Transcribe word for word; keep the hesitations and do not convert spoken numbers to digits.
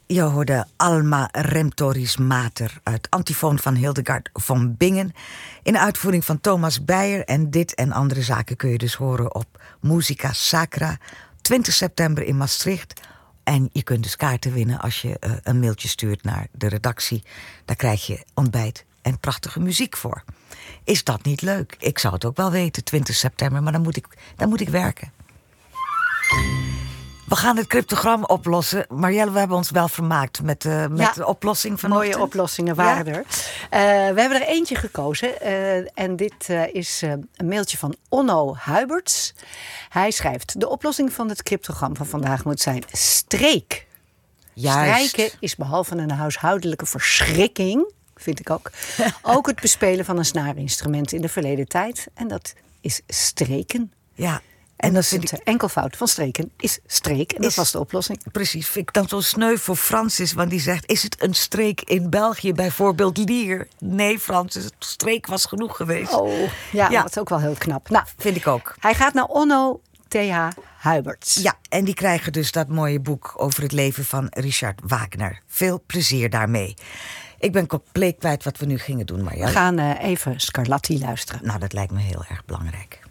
Je hoorde Alma Remtoris Mater uit Antifoon van Hildegard von Bingen in de uitvoering van Thomas Beyer. En dit en andere zaken kun je dus horen op Musica Sacra, twintig september in Maastricht. En je kunt dus kaarten winnen als je uh, een mailtje stuurt naar de redactie. Daar krijg je ontbijt en prachtige muziek voor. Is dat niet leuk? Ik zou het ook wel weten, twintig september, maar dan moet ik, dan moet ik werken. We gaan het cryptogram oplossen. Marielle, we hebben ons wel vermaakt met, uh, met ja, de oplossing van mooie oplossingen waren ja? er. Uh, we hebben er eentje gekozen. Uh, en dit uh, is uh, een mailtje van Onno Huiberts. Hij schrijft: de oplossing van het cryptogram van vandaag moet zijn streek. Juist. Strijken is behalve een huishoudelijke verschrikking, vind ik ook, ook het bespelen van een snaarinstrument in de verleden tijd. En dat is streken. Ja. En, en dat dat is vind het ik... enkelvoud van streken is streek. En dat is, was de oplossing. Precies. Vind ik dan zo sneu voor Francis. Want die zegt, is het een streek in België? Bijvoorbeeld Lier. Nee, Francis. Het streek was genoeg geweest. Oh, ja, ja. dat is ook wel heel knap. Nou, vind ik ook. Hij gaat naar Onno T H Huiberts. Ja, en die krijgen dus dat mooie boek over het leven van Richard Wagner. Veel plezier daarmee. Ik ben compleet kwijt wat we nu gingen doen, Marja. We gaan uh, even Scarlatti luisteren. Nou, dat lijkt me heel erg belangrijk.